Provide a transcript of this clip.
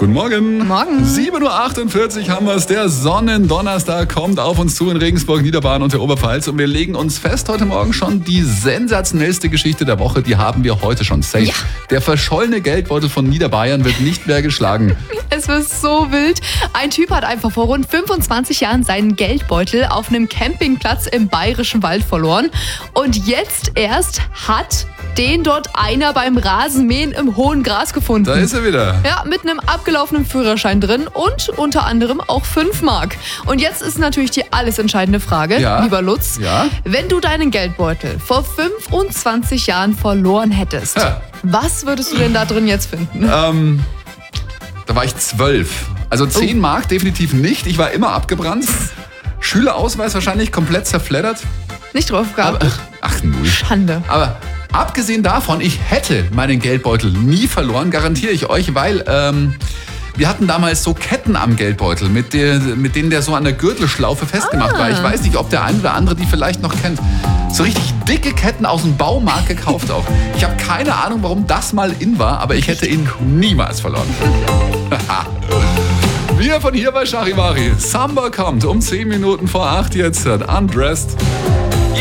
Guten Morgen. Morgen. 7.48 Uhr haben wir es. Der Sonnendonnerstag kommt auf uns zu in Regensburg, Niederbayern und der Oberpfalz. Und wir legen uns fest heute Morgen schon, die sensationellste Geschichte der Woche, die haben wir heute schon safe. Ja. Der verschollene Geldbeutel von Niederbayern wird nicht mehr geschlagen. Es wird so wild. Ein Typ hat einfach vor rund 25 Jahren seinen Geldbeutel auf einem Campingplatz im Bayerischen Wald verloren. Und jetzt erst hat den dort einer beim Rasenmähen im hohen Gras gefunden. Da ist er wieder. Ja, mit einem abgelaufenen Führerschein drin und unter anderem auch 5 Mark. Und jetzt ist natürlich die alles entscheidende Frage, Ja. lieber Lutz. Ja. Wenn du deinen Geldbeutel vor 25 Jahren verloren hättest, Ja. was würdest du denn da drin jetzt finden? Da war ich 12. Also 10 Mark definitiv nicht. Ich war immer abgebrannt. Schülerausweis wahrscheinlich komplett zerfleddert. Nicht drauf gehabt. Ach, null. Schande. Aber abgesehen davon, ich hätte meinen Geldbeutel nie verloren, garantiere ich euch, weil wir hatten damals so Ketten am Geldbeutel, mit denen der so an der Gürtelschlaufe festgemacht war. Ich weiß nicht, ob der ein oder andere die vielleicht noch kennt. So richtig dicke Ketten aus dem Baumarkt gekauft auch. Ich habe keine Ahnung, warum das mal in war, aber ich hätte ihn niemals verloren. Wir von hier bei Charivari. Samba kommt um 10 Minuten vor 8 jetzt. Undressed.